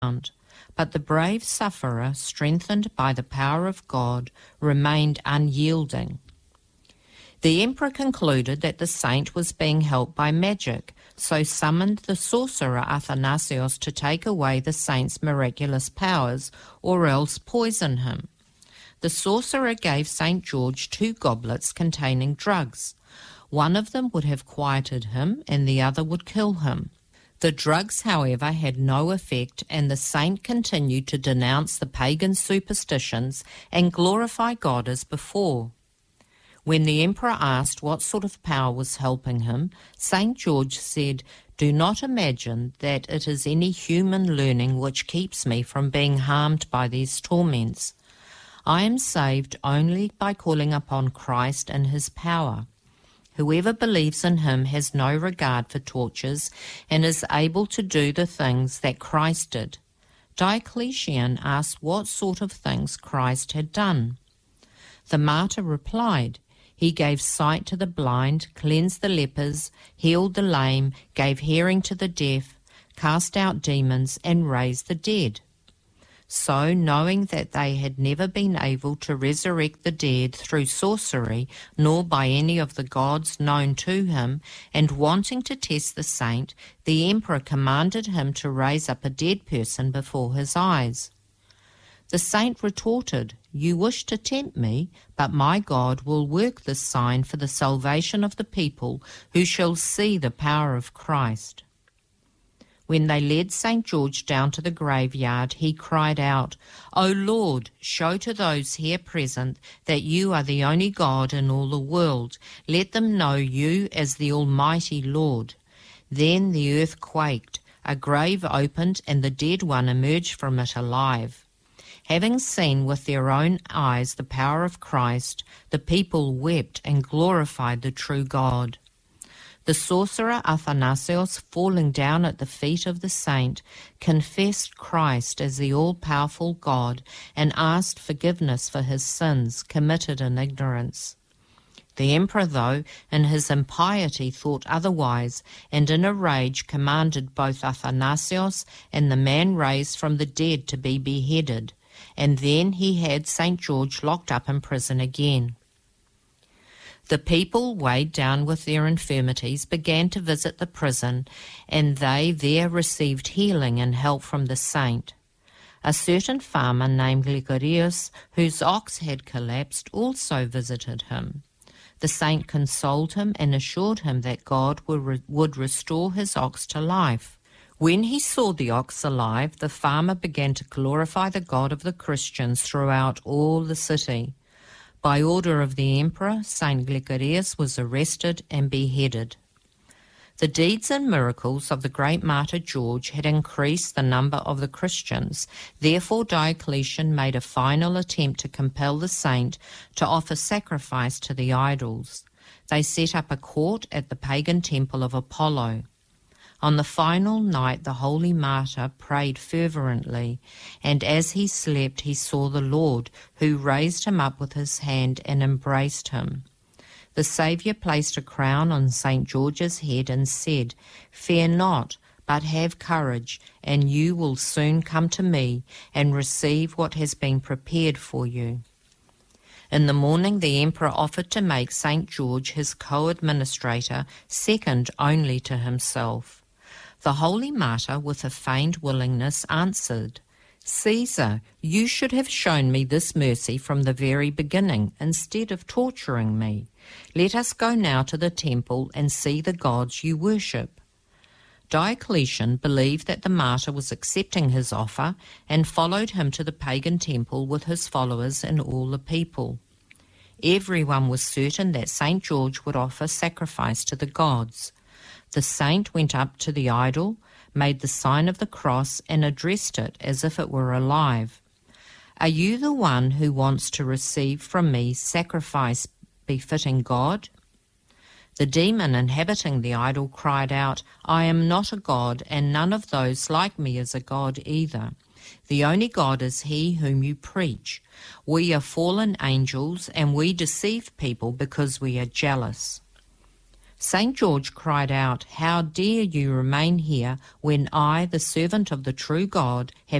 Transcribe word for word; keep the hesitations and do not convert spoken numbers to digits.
But the brave sufferer, strengthened by the power of God, remained unyielding. The emperor concluded that the saint was being helped by magic, so summoned the sorcerer Athanasios to take away the saint's miraculous powers, or else poison him. The sorcerer gave Saint George two goblets containing drugs. One of them would have quieted him, and the other would kill him. The drugs, however, had no effect, and the saint continued to denounce the pagan superstitions and glorify God as before. When the emperor asked what sort of power was helping him, Saint George said, "Do not imagine that it is any human learning which keeps me from being harmed by these torments. I am saved only by calling upon Christ and his power. Whoever believes in him has no regard for tortures and is able to do the things that Christ did." Diocletian asked what sort of things Christ had done. The martyr replied, "He gave sight to the blind, cleansed the lepers, healed the lame, gave hearing to the deaf, cast out demons, and raised the dead." So, knowing that they had never been able to resurrect the dead through sorcery, nor by any of the gods known to him, and wanting to test the saint, the emperor commanded him to raise up a dead person before his eyes. The saint retorted, "You wish to tempt me, but my God will work this sign for the salvation of the people who shall see the power of Christ." When they led Saint George down to the graveyard, he cried out, "O Lord, show to those here present that you are the only God in all the world. Let them know you as the Almighty Lord." Then the earth quaked, a grave opened, and the dead one emerged from it alive. Having seen with their own eyes the power of Christ, the people wept and glorified the true God. The sorcerer Athanasios, falling down at the feet of the saint, confessed Christ as the all-powerful God and asked forgiveness for his sins committed in ignorance. The emperor, though, in his impiety thought otherwise, and in a rage commanded both Athanasios and the man raised from the dead to be beheaded, and then he had Saint George locked up in prison again. The people, weighed down with their infirmities, began to visit the prison, and they there received healing and help from the saint. A certain farmer named Gligorius, whose ox had collapsed, also visited him. The saint consoled him and assured him that God would, re- would restore his ox to life. When he saw the ox alive, the farmer began to glorify the God of the Christians throughout all the city. By order of the emperor, Saint Gligorius was arrested and beheaded. The deeds and miracles of the great martyr George had increased the number of the Christians. Therefore Diocletian made a final attempt to compel the saint to offer sacrifice to the idols. They set up a court at the pagan temple of Apollo. On the final night the holy martyr prayed fervently, and as he slept he saw the Lord, who raised him up with his hand and embraced him. The Saviour placed a crown on Saint George's head and said, "Fear not, but have courage, and you will soon come to me and receive what has been prepared for you." In the morning the emperor offered to make Saint George his co-administrator, second only to himself. The holy martyr, with a feigned willingness, answered, "Caesar, you should have shown me this mercy from the very beginning, instead of torturing me. Let us go now to the temple and see the gods you worship." Diocletian believed that the martyr was accepting his offer and followed him to the pagan temple with his followers and all the people. Everyone was certain that Saint George would offer sacrifice to the gods. The saint went up to the idol, made the sign of the cross, and addressed it as if it were alive. "Are you the one who wants to receive from me sacrifice befitting God?" The demon inhabiting the idol cried out, "I am not a god, and none of those like me is a god either. The only God is he whom you preach. We are fallen angels, and we deceive people because we are jealous." Saint George cried out, "How dare you remain here when I, the servant of the true God, have